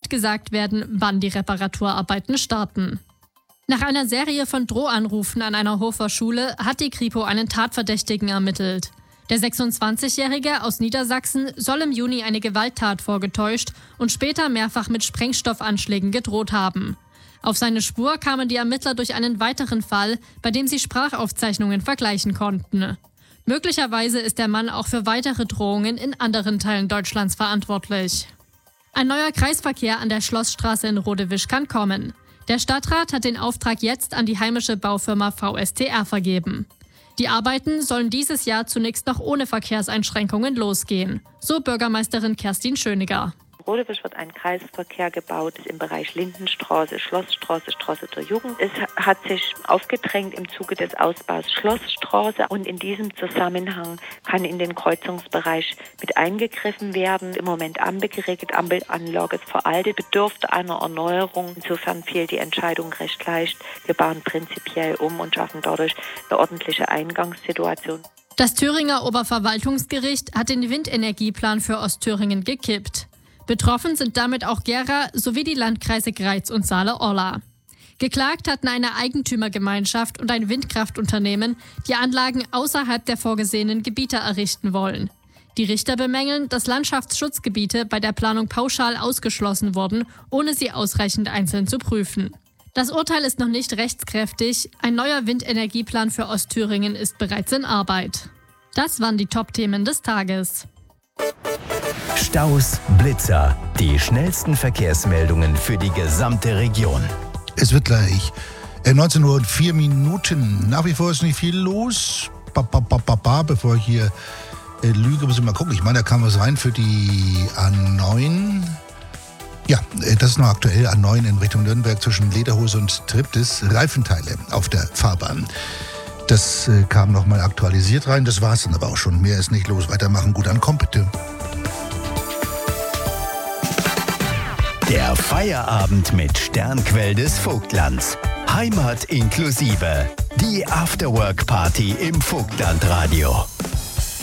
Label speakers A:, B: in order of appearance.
A: nicht gesagt werden, wann die Reparaturarbeiten starten. Nach einer Serie von Drohanrufen an einer Hofer Schule hat die Kripo einen Tatverdächtigen ermittelt. Der 26-Jährige aus Niedersachsen soll im Juni eine Gewalttat vorgetäuscht und später mehrfach mit Sprengstoffanschlägen gedroht haben. Auf seine Spur kamen die Ermittler durch einen weiteren Fall, bei dem sie Sprachaufzeichnungen vergleichen konnten. Möglicherweise ist der Mann auch für weitere Drohungen in anderen Teilen Deutschlands verantwortlich. Ein neuer Kreisverkehr an der Schlossstraße in Rodewisch kann kommen. Der Stadtrat hat den Auftrag jetzt an die heimische Baufirma VSTR vergeben. Die Arbeiten sollen dieses Jahr zunächst noch ohne Verkehrseinschränkungen losgehen, so Bürgermeisterin Kerstin Schöniger.
B: In Rodewisch wird ein Kreisverkehr gebaut im Bereich Lindenstraße, Schlossstraße, Straße der Jugend. Es hat sich aufgedrängt im Zuge des Ausbaus Schlossstraße und in diesem Zusammenhang kann in den Kreuzungsbereich mit eingegriffen werden. Im Moment ampelgeregelt, Ampelanlage ist veraltet, bedürfte einer Erneuerung. Insofern fiel die Entscheidung recht leicht. Wir bauen prinzipiell um und schaffen dadurch eine ordentliche Eingangssituation.
A: Das Thüringer Oberverwaltungsgericht hat den Windenergieplan für Ostthüringen gekippt. Betroffen sind damit auch Gera sowie die Landkreise Greiz und Saale-Orla. Geklagt hatten eine Eigentümergemeinschaft und ein Windkraftunternehmen, die Anlagen außerhalb der vorgesehenen Gebiete errichten wollen. Die Richter bemängeln, dass Landschaftsschutzgebiete bei der Planung pauschal ausgeschlossen wurden, ohne sie ausreichend einzeln zu prüfen. Das Urteil ist noch nicht rechtskräftig. Ein neuer Windenergieplan für Ostthüringen ist bereits in Arbeit. Das waren die Top-Themen des Tages.
C: Staus, Blitzer, die schnellsten Verkehrsmeldungen für die gesamte Region.
D: Es wird gleich 19:04 Uhr. Nach wie vor ist nicht viel los. Bevor ich hier lüge, muss ich mal gucken. Ich meine, da kam was rein für die A9. Ja, das ist noch aktuell. A9 in Richtung Nürnberg zwischen Lederhose und Triptis. Reifenteile auf der Fahrbahn. Das kam nochmal aktualisiert rein. Das war es dann aber auch schon. Mehr ist nicht los. Weitermachen, gut ankommen, bitte.
C: Der Feierabend mit Sternquell des Vogtlands. Heimat inklusive. Die Afterwork-Party im Vogtlandradio.